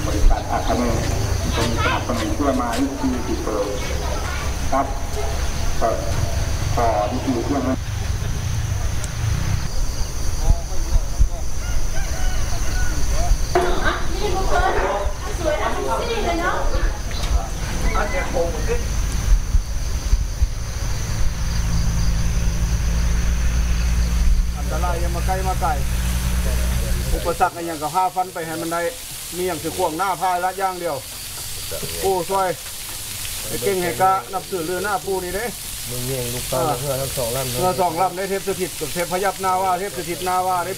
บริษัทอาคาเนเป็นสนับสนุนเพื่อมาวิธีติดเปิดครับเปิดต่อวิธีเพื่อมาอันตรายยังมาใกล้มาไกลอุปสรรคอย่างกับ5 ฟันไปให้มันได้มีอย่างถือขวงหน้าพายละย่างเดียวปูช่วยไอ้เก่งให้กะนับถือเรือหน้าปูนี่เด้มึงเงี้ยลูกตาเพื่อทั้ง2 ลำเรือ2 ลำได้เทพสถิตกับเทพพยับนาวาเทพสถิตนาวาได้